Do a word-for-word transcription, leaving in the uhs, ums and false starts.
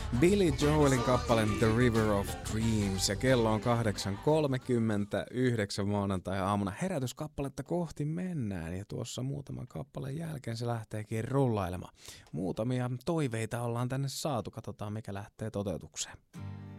Billy Joelin kappaleen The River of Dreams ja kello on kahdeksan kolmekymmentäyhdeksän maanantai-aamuna. Herätyskappaletta kohti mennään ja tuossa muutaman kappaleen jälkeen se lähteekin rullailemaan. Muutamia toiveita ollaan tänne saatu, katsotaan mikä lähtee toteutukseen.